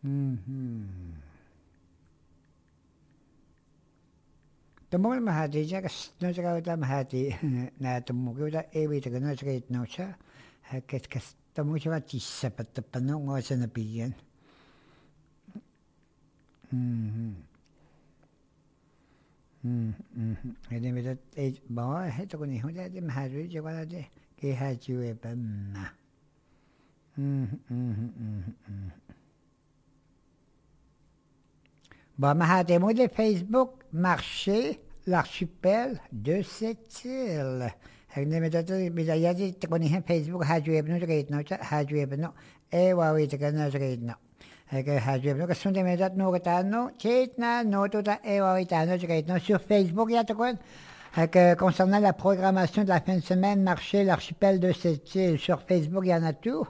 Tumul mahati ja kas no sa kauta mahati na tumugo da ewi ta no sa kait no sa kas tumu sa tissa pat pano ngo sa napiyan. Jadi kita bawa itu kuni hujan di mahari juga ada ke haji webna. Bon, mahati mo de Facebook marché l'archipel de cette île. Jadi kita bisa jadi kuni Facebook haji webna juga itu, haji webna. Wawi juga no juga itu. Sur Facebook, il y a concernant la programmation de la fin de semaine, marché l'archipel de cette île. Sur Facebook, il y en a tout.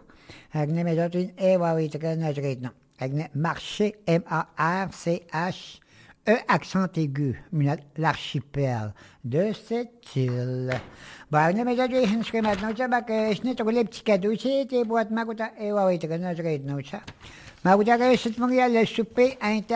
Marché, M-A-R-C-H, E accent aigu, l'archipel de cette île. Bon, on a maintenant, je n'ai pas les petits cadeaux, c'est des boîtes, ma goutte, le souper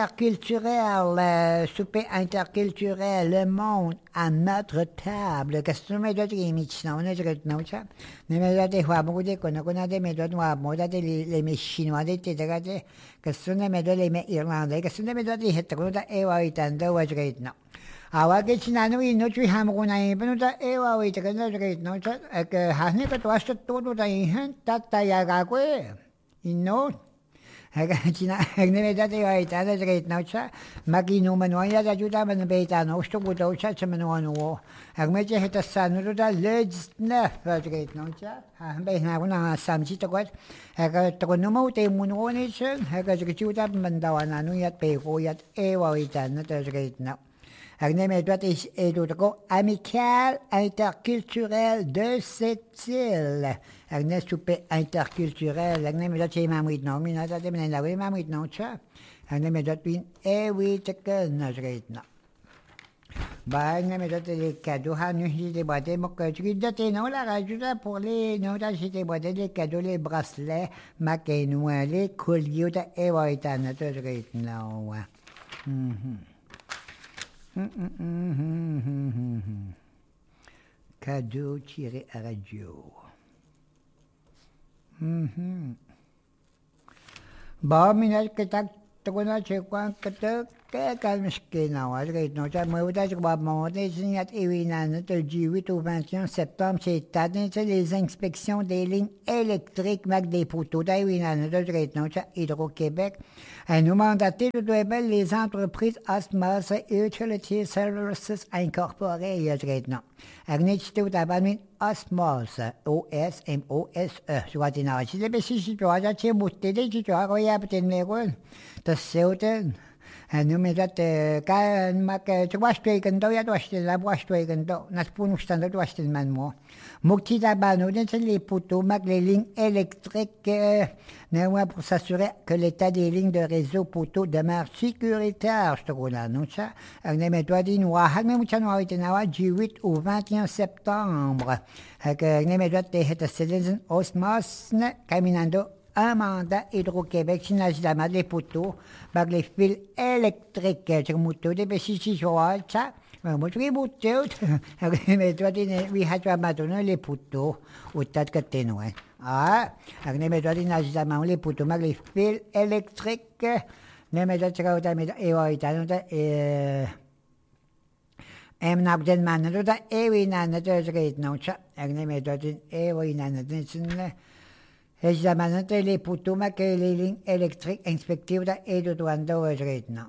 interculturel, le monde à notre table. Qu'est-ce que tu veux dire, Michel? On a dit que non, ça. Mais des fois, beaucoup de qu'on a des méthodes noires, moi, les chinois, des tétégades, qu'est-ce que les irlandais, qu'est-ce que les méthodes hétérodoxes, et waitanda, ou je dis non. Alors, que tu n'as pas eu notre hamrouna, ben, tu as évalué, tu as dit non, ça, que Hasne, que tu as acheté tout, tu as eu tata yagakwe, non. China, nemmeno aiutare che non c'è, ma chi non mi ha aiutato a beitare, non sto buttando, c'è me non invece che stanno da legge che non c'è, beh, una samcita qua, che non mi ha aiutato, che ci ha mandato a noi a pego, e ho aiutato, che no. Et d'autres amical interculturel de cette île. Agne souper interculturel. Agne me dot mamrit non, mi na dot me na we mamrit non cha. Agne me dot bin we check na reit na. Ba agne me dot les cadeaux ha nu hi des boîtes mo que tu dot non la rajoute pour les non da ci des boîtes les cadeaux les bracelets ma que nous les colliers da e wa ita na to reit na wa. Cadeau tiré à radio. Bon, minaj que tak tokona chekwan que calmeskena wa no cha mo da ba mo des signat ewinan de 18 au 21 septembre c'est les inspections des lignes électriques mag des poteaux d'ewinan de no cha Hydro-Québec a nous mandaté de doibel les entreprises Osmose Utility Services Incorporées no agnetste utabamin Osmose O-S-M-O-S-E soit dina si le si tu as che mutte de tu as ya pten das selten. Nu me dat ka mak tu waste kan do ya waste la waste kan do nas punu stand do waste man mo mukti da bano den les poteaux mak les lignes électriques pour s'assurer que l'état des lignes de réseau poteau demeure sécuritaire je te connais non ça ne me doit dire wa ha me mucha no été na 18 au 21 septembre que ne me doit être citizen osmos caminando un mandat Hydro-Québec, si n'a les poteaux, par les fils électriques, sur moto, des petits chichois, ça, moi, je suis mais toi, oui, tu vas les poteaux, ou t'as que t'es noir. Ah, mais toi, tu n'as les poteaux, par les fils électriques, mais toi, tu vas nabden man, oui, nan, non, ça, mais toi, oui, nan, examinate les poteaux, les lignes électriques inspectées et de douane de rejettement.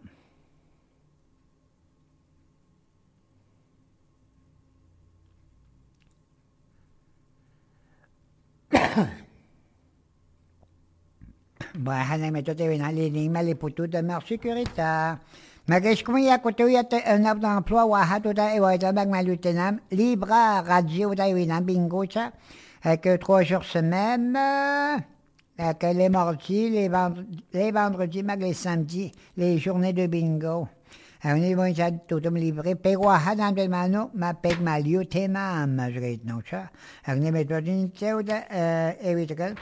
Bon, les lignes, les poteaux demeurent sécuritaires. Mais qu'est-ce qu'il y a côté un offre d'emploi ou à tout et ouais lieutenant libre radio bingo ça avec 3 jours semaine avec les mardis les vendredis les samedis les journées de bingo on est bon ça tout me livrer pero à dans le mano ma peg ma lieutenant je non ça on est méthode et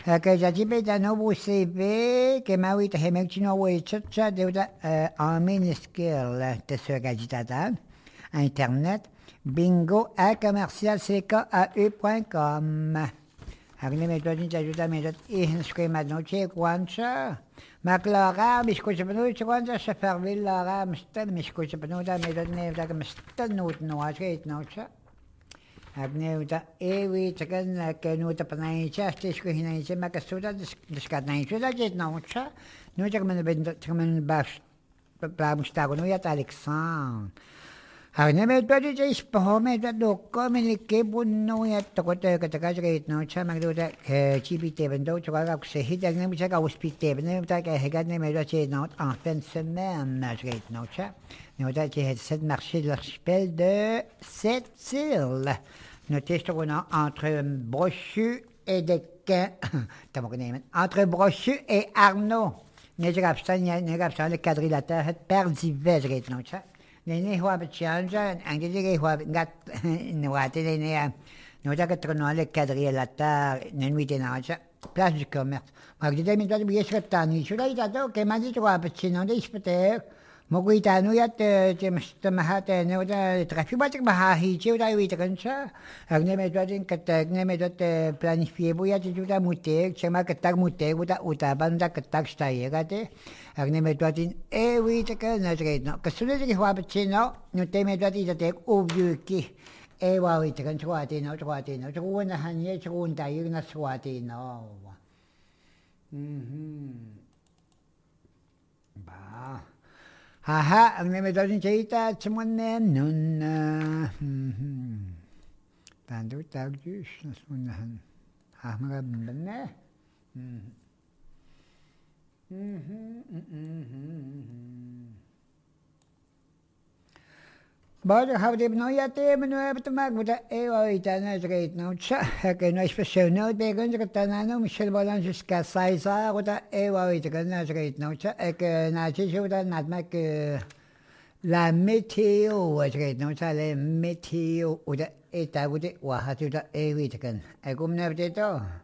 que j'ai dit dans nos CV que ma oui t'as mis chino oui tcha de en minuscule de ce gadgetat internet bingo à commercial ckau.com. Agne me toi dinja ajuda me dat inscrema noche quancha ma clara mi scusa per noi quancha se fervi la mi sta mi scusa per noi da me dat ne da mi sta not no agit noche Agne uta ewi takan ke no ta panai cha stisku hinai che ma kasuda diskat nai chuda jet noche no ta men ben ta men bash pa mustago no ya ta Alexandre Agne me toi dinja ispahome da dokko me ke bunno ya to ko te ka ta gait no cha ma do da chibite bendo to ga se hit agne mi cha ga hospite ne ta ka he ne me da che no en fin de semaine na gait no cha ne da che cette marché de l'archipel de Sept-Îles. Notez ce qu'on a entre Brochu et Desquin. Entre Brochu et Arnaud. Ne grabstan le quadrilatère het perdivet gait no cha. Ne hoa betjanja angeli hoa gat ne wate ne no da que no le quadrilatère ne nuit na cha. Place du commerce. Ma gdje mi da bi yesratani. Shula ida to ke ma dit hoa betjino de ispeter. Moguitano yat te mahat ne uda trafi batik bahahi che uda wi takancha agne me dodin katak ne me dot planifier boya te uda mutek chema katak mutek uda banda katak stayegate agne me dodin e wi takan na trade no kasule ke hwa bachino no te me dodin te obyuki e wa wi takan chwati no chwana hanye chunda yigna swati no ba Aha, ang may doon chita chumunen nun tando tagjus nasunahan. Ha mga banda. Bada hawde no yate menu abtumag buta ewa itana straight no cha que no especial no de gonja tanano Michel Bolan jusqu'à 16 heures buta ewa itana straight no cha que na chi juda natmak la météo straight no cha le météo uda eta buta wa hatuda ewi takan agum na bteto